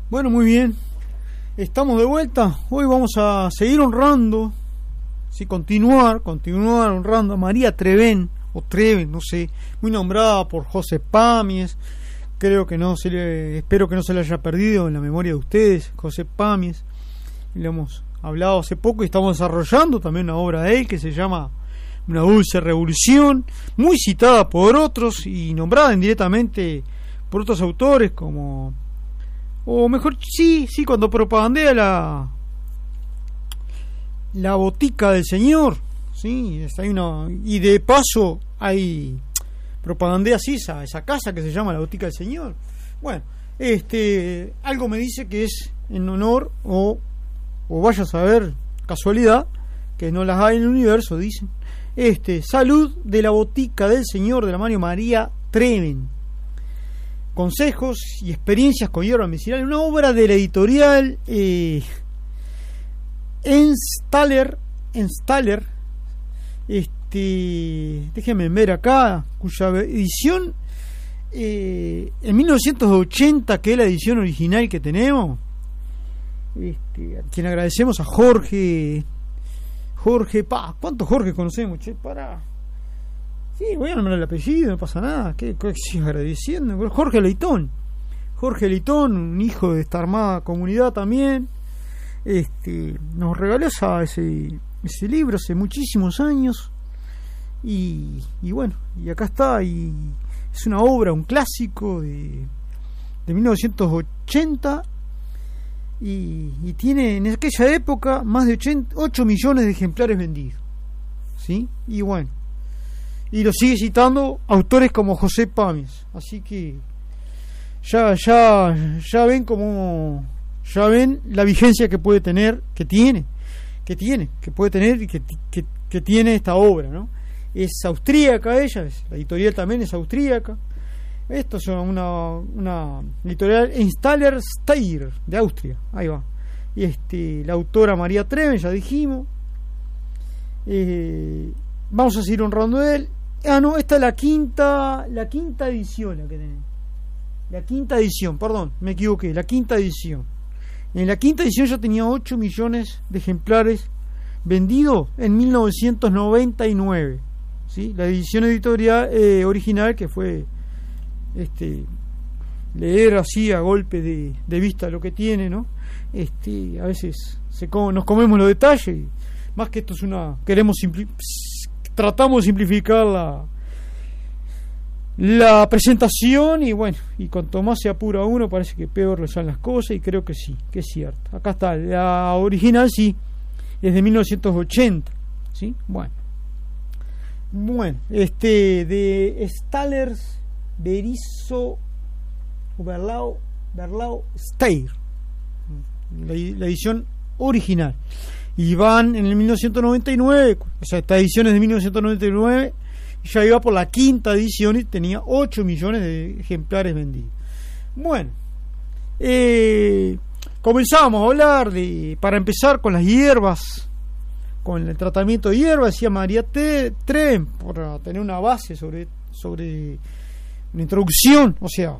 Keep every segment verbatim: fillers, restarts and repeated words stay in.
Bueno, muy bien. Estamos de vuelta. Hoy vamos a seguir honrando, sí, continuar, continuar honrando a María Treven, o Treven, no sé, muy nombrada por José Pàmies. Creo que no se le, espero que no se le haya perdido en la memoria de ustedes, José Pàmies. Le hemos hablado hace poco y estamos desarrollando también una obra de él que se llama Una dulce revolución, muy citada por otros y nombrada indirectamente por otros autores como, o mejor, sí, sí, cuando propagandea la la botica del Señor, sí, hay una, y de paso hay propagandea así esa, esa casa que se llama la botica del Señor. Bueno, este, algo me dice que es en honor o o vaya a saber, casualidad, que no las hay en el universo, dicen. Este, Salud de la botica del Señor de la mano María Treven. Consejos y experiencias con hierba medicinal, una obra de la editorial eh, Enstaller, Enstaller, este, déjenme ver acá, cuya edición eh, en mil novecientos ochenta, que es la edición original que tenemos. Este, a quien agradecemos a Jorge Jorge, pa, ¿cuántos Jorge conocemos? Che, para. Sí, voy a nombrar el apellido, no pasa nada. ¿Qué, qué sigo agradeciendo? Jorge Leitón. Jorge Leitón, un hijo de esta armada comunidad también. Este, nos regaló esa, ese, ese libro hace muchísimos años. Y, y bueno, y acá está. Y es una obra, un clásico de, de mil novecientos ochenta. Y, y tiene en aquella época más de ochenta, ocho millones de ejemplares vendidos, ¿sí? Y bueno, y lo sigue citando autores como José Pàmies, así que ya ya ya ven como ya ven la vigencia que puede tener, que tiene, que tiene, que puede tener y que, que, que tiene esta obra, ¿no? Es austríaca ella, es, la editorial también es austríaca. Esto es una, una editorial Installer Steyr de Austria, ahí va. Y este, la autora María Treven, ya dijimos. Eh, vamos a seguir honrando a él. Ah, no, esta es la quinta, la quinta edición la que tenemos. La quinta edición, perdón, me equivoqué, la quinta edición. En la quinta edición ya tenía ocho millones de ejemplares vendidos en mil novecientos noventa y nueve. ¿Sí? La edición editorial eh, original, que fue este leer así a golpe de, de vista lo que tiene, ¿no? Este, a veces se come, nos comemos los detalles, y más que esto es una, queremos simpli, tratamos de simplificar la la presentación, y bueno, y cuanto más se apura uno parece que peor le salen las cosas, y creo que sí, que es cierto. Acá está, la original sí es de mil novecientos ochenta, ¿sí? Bueno, bueno, este de Stallers Berisso Berlau Berlau Steyr, la, la edición original, y van en el mil novecientos noventa y nueve, o sea, esta edición es de mil novecientos noventa y nueve, y ya iba por la quinta edición y tenía ocho millones de ejemplares vendidos. Bueno, eh, comenzamos a hablar de, para empezar con las hierbas, con el tratamiento de hierbas, decía María Treven, para tener una base sobre sobre una introducción, o sea,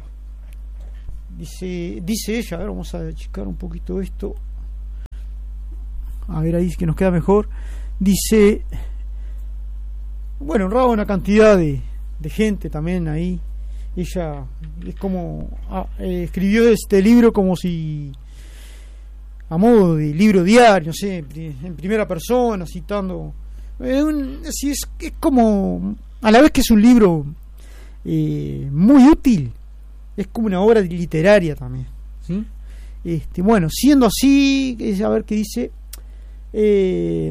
dice dice ella, a ver, vamos a achicar un poquito esto, a ver ahí que nos queda mejor. Dice, bueno, honraba una cantidad de, de gente también ahí. Ella es como ah, eh, escribió este libro como si a modo de libro diario, no sé, en primera persona, citando, eh, un, así es, es como, a la vez que es un libro Eh, muy útil, es como una obra literaria también, ¿sí? Este, bueno, siendo así, a ver qué dice. Eh,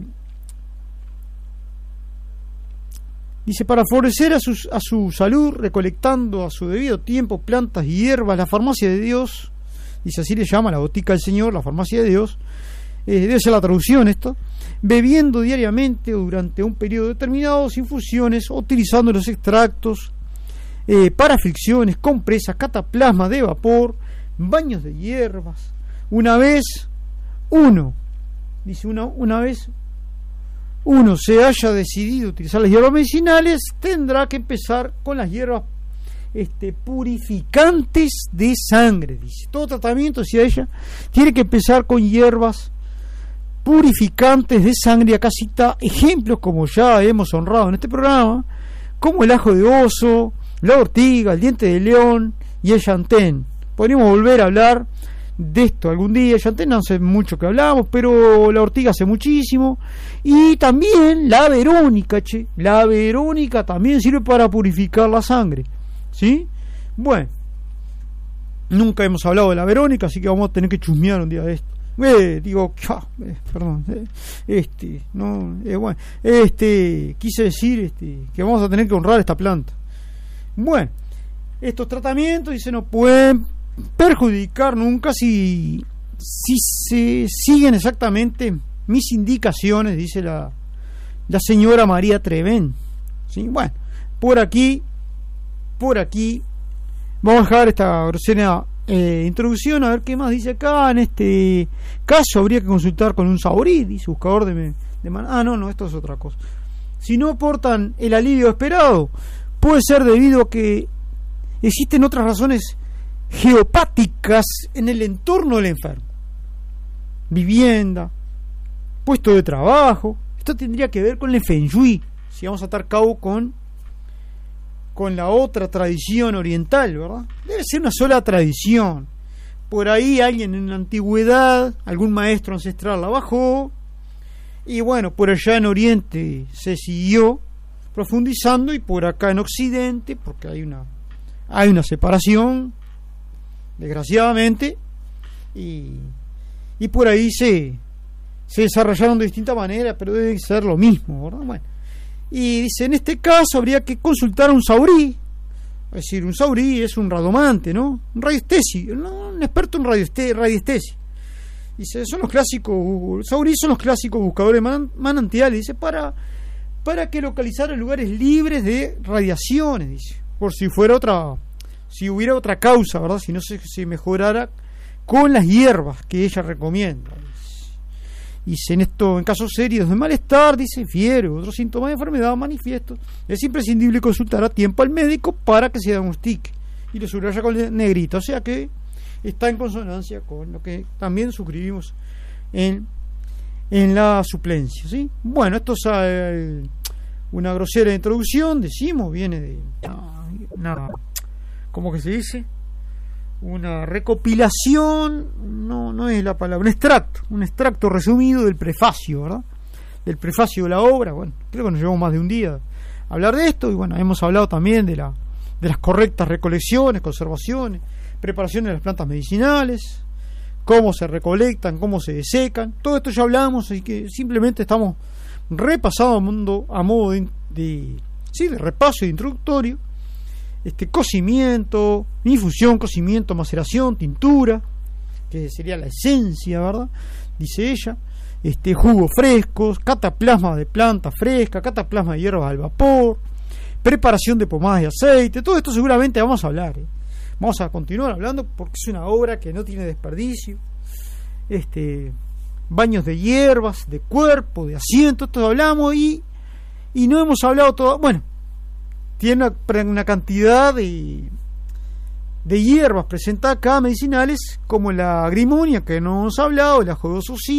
dice, para favorecer a su, a su salud, recolectando a su debido tiempo plantas y hierbas, la farmacia de Dios, dice, así le llama, la botica del Señor, la farmacia de Dios, eh, debe ser la traducción esto, bebiendo diariamente o durante un periodo determinado infusiones, utilizando los extractos Eh, para fricciones, compresas, cataplasma de vapor, baños de hierbas. Una vez uno, dice una, una vez uno se haya decidido utilizar las hierbas medicinales, tendrá que empezar con las hierbas este, purificantes de sangre, dice. Todo tratamiento, decía ella, tiene que empezar con hierbas purificantes de sangre. Acá cita ejemplos, como ya hemos honrado en este programa, como el ajo de oso, la ortiga, el diente de león y el yantén. Podríamos volver a hablar de esto algún día. El yantén no hace mucho que hablamos, pero la ortiga hace muchísimo. Y también la verónica, che. La verónica también sirve para purificar la sangre, ¿sí? Bueno, nunca hemos hablado de la verónica, así que vamos a tener que chusmear un día de esto. Eh, digo, eh, perdón, eh, este, no, eh, bueno, este, quise decir, este, que vamos a tener que honrar esta planta. Bueno, estos tratamientos, dice, no pueden perjudicar nunca si, si se siguen exactamente mis indicaciones, dice la, la señora María Treven, ¿sí? Bueno, por aquí, por aquí, vamos a dejar esta grosera eh, introducción, a ver qué más dice acá. En este caso habría que consultar con un saurí, dice, buscador de, de man- ah, no, no, esto es otra cosa. Si no aportan el alivio esperado, puede ser debido a que existen otras razones geopáticas en el entorno del enfermo. Vivienda, puesto de trabajo. Esto tendría que ver con el Feng Shui, si vamos a atar cabo con con la otra tradición oriental, ¿verdad? Debe ser una sola tradición. Por ahí alguien en la antigüedad, algún maestro ancestral la bajó, y bueno, por allá en Oriente se siguió profundizando, y por acá en Occidente, porque hay una hay una separación, desgraciadamente, y, y por ahí se, se desarrollaron de distinta manera, pero debe ser lo mismo, ¿verdad? Bueno, y dice, en este caso habría que consultar a un saurí. Es decir, un saurí es un radomante, ¿no? Un radiestesi, ¿no? Un experto en radioeste, radiestesia. Dice, son los clásicos, saurí son los clásicos buscadores man, manantiales, dice, para, para que localizaran lugares libres de radiaciones, dice, por si fuera otra, si hubiera otra causa, ¿verdad? Si no se, se mejorara con las hierbas que ella recomienda. Dice, en esto, en casos serios de malestar, dice, fiebre, otros síntomas de enfermedad manifiesto, es imprescindible consultar a tiempo al médico para que se diagnostique. Y lo subraya con negrita, o sea que está en consonancia con lo que también suscribimos en, en la suplencia, ¿sí? Bueno, esto es eh, una grosera introducción, decimos, viene de una, ¿cómo que se dice? Una recopilación, no, no es la palabra, un extracto, un extracto resumido del prefacio, ¿verdad? Del prefacio de la obra. Bueno, creo que nos llevamos más de un día a hablar de esto, y bueno, hemos hablado también de la de las correctas recolecciones, conservaciones, preparaciones de las plantas medicinales, cómo se recolectan, cómo se desecan, todo esto ya hablamos, así que simplemente estamos repasando a, mundo, a modo de, de, sí, de repaso y introductorio. Este, cocimiento, infusión, cocimiento, maceración, tintura, que sería la esencia, ¿verdad? Dice ella. Este, jugos frescos, cataplasma de planta fresca, cataplasma de hierbas al vapor, preparación de pomadas de aceite. Todo esto seguramente vamos a hablar, ¿eh? Vamos a continuar hablando porque es una obra que no tiene desperdicio. Este, baños de hierbas, de cuerpo, de asiento, esto hablamos, y, y no hemos hablado todo. Bueno, tiene una, una cantidad de, de hierbas presentadas acá medicinales, como la agrimonia, que no hemos hablado, el ajo de oso, sí,